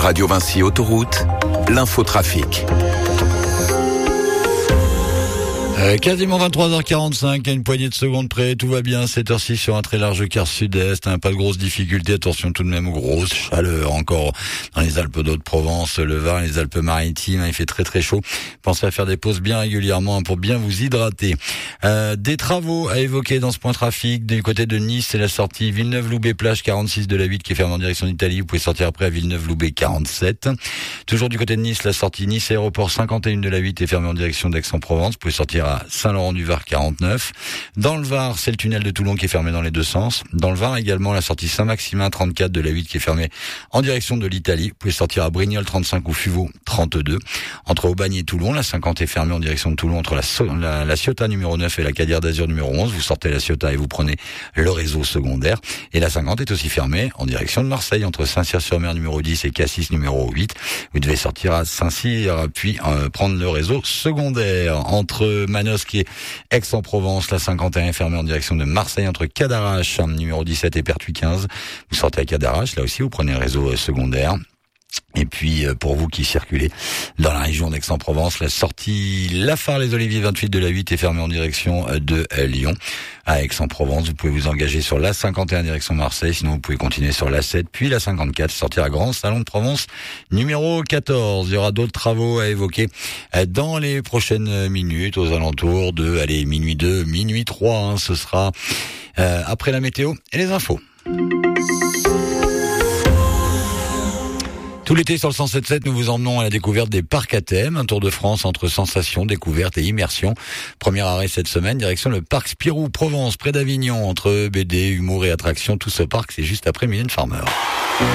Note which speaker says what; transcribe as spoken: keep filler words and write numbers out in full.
Speaker 1: Radio Vinci Autoroute, l'infotrafic.
Speaker 2: Euh, quasiment vingt-trois heures quarante-cinq, à une poignée de secondes près, tout va bien, cette heure-ci sur un très large quart sud-est, hein, pas de grosses difficultés, attention tout de même aux grosses chaleurs encore dans les Alpes d'Haute-Provence, le Var, les Alpes-Maritimes, hein, il fait très très chaud, pensez à faire des pauses bien régulièrement hein, pour bien vous hydrater. Euh, des travaux à évoquer dans ce point trafic, du côté de Nice, c'est la sortie Villeneuve-Loubet-Plage quarante-six de la huit qui est fermée en direction d'Italie, vous pouvez sortir après à Villeneuve-Loubet quarante-sept. Toujours du côté de Nice, la sortie Nice-Aéroport cinquante et un de la huit est fermée en direction d'Aix-en-Provence, vous pouvez sortir à Saint-Laurent-du-Var quarante-neuf. Dans le Var, c'est le tunnel de Toulon qui est fermé dans les deux sens. Dans le Var également, la sortie Saint-Maximin trente-quatre de la huit qui est fermée en direction de l'Italie. Vous pouvez sortir à Brignoles trente-cinq ou Fuveau trente-deux. Entre Aubagne et Toulon, la cinquante est fermée en direction de Toulon entre la, la, la Ciotat numéro neuf et la Cadière d'Azur numéro onze. Vous sortez la Ciotat et vous prenez le réseau secondaire. Et la cinquante est aussi fermée en direction de Marseille entre Saint-Cyr-sur-Mer numéro dix et Cassis numéro huit. Vous devez sortir à Saint-Cyr puis euh, prendre le réseau secondaire. Entre Manosque et Aix-en-Provence, la cinquante et un est fermée en direction de Marseille entre Cadarache numéro dix-sept et Pertuis quinze. Vous sortez à Cadarache, là aussi vous prenez le réseau secondaire. Et puis, pour vous qui circulez dans la région d'Aix-en-Provence, la sortie Lafare-les-Oliviers vingt-huit de la huit est fermée en direction de Lyon. À Aix-en-Provence, vous pouvez vous engager sur la cinquante et un direction Marseille, sinon vous pouvez continuer sur la sept, puis la cinquante-quatre, sortir à Grand Salon de Provence numéro quatorze. Il y aura d'autres travaux à évoquer dans les prochaines minutes, aux alentours de, allez, minuit deux, minuit trois, hein, ce sera euh, après la météo et les infos. Tout l'été sur le cent sept virgule sept, nous vous emmenons à la découverte des parcs à thème, un tour de France entre sensations, découvertes et immersion. Premier arrêt cette semaine, direction le parc Spirou Provence, près d'Avignon, entre B D, humour et attractions. Tout ce parc, c'est juste après Mylène Farmer.